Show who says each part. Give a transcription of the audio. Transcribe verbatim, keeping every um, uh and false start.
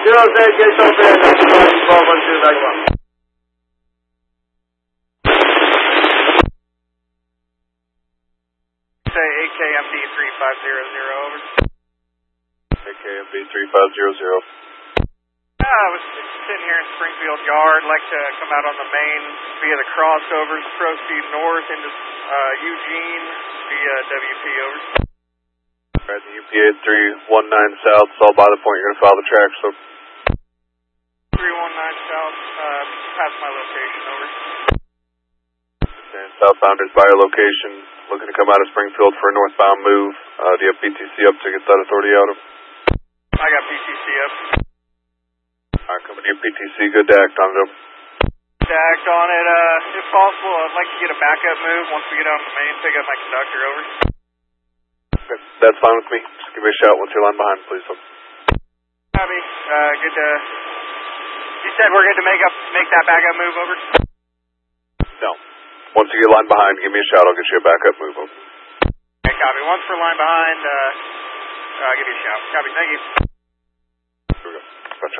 Speaker 1: zero seven, gate open, twelve one two nine one.
Speaker 2: Say A K M D three five zero zero, over.
Speaker 3: A K M D three five zero zero.
Speaker 2: Yeah, I was sitting here in Springfield Yard. I'd like to come out on the main via the crossovers, proceed north into uh, Eugene via W P, over.
Speaker 3: Right, the U P A three one nine south, so by the point you're going to follow the tracks, so.
Speaker 2: three one nine south, uh, past my location, over.
Speaker 3: And southbound is by your location, looking to come out of Springfield for a northbound move. Uh, do you have P T C up to get that authority out of?
Speaker 2: I got P T C up.
Speaker 3: Alright, coming to your P T C, good to act on it.
Speaker 2: To act on it, uh, if possible, I'd like to get a backup move once we get on the main, pick up my conductor, over.
Speaker 3: Okay, that's fine with me. Just give me a shout once you're line behind, please.
Speaker 2: Copy. Uh, good to... You said we're good to make up, make that backup move, over?
Speaker 3: No. Once you get line behind, give me a shout. I'll get you a backup move, over.
Speaker 2: Okay, copy. Once we're line behind, uh, uh, give me a shout. Copy. Thank you.